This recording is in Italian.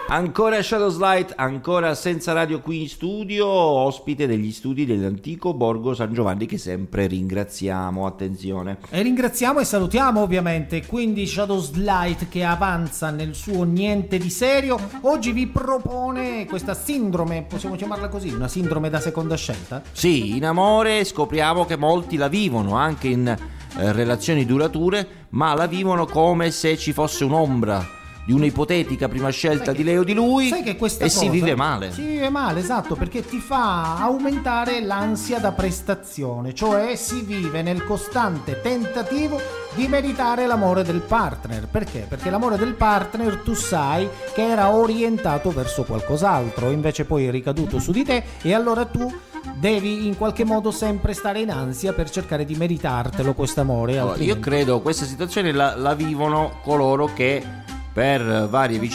Ancora Shadows Light, ancora senza radio qui in studio, ospite degli studi dell'antico Borgo San Giovanni, che sempre ringraziamo, attenzione. E ringraziamo e salutiamo ovviamente, quindi Shadows Light che avanza nel suo niente di serio, oggi vi propone questa sindrome, possiamo chiamarla così, una sindrome da seconda scelta? Sì, in amore scopriamo che molti la vivono, anche in relazioni durature, ma la vivono come se ci fosse un'ombra di un'ipotetica prima scelta di lei o di lui, sai che questa e cosa, si vive male. Si vive male, esatto, perché ti fa aumentare l'ansia da prestazione, cioè si vive nel costante tentativo di meritare l'amore del partner. Perché? Perché l'amore del partner tu sai che era orientato verso qualcos'altro, invece poi è ricaduto su di te, e allora tu devi in qualche modo sempre stare in ansia per cercare di meritartelo quest'amore. Io credo questa situazione la vivono coloro che per varie vicende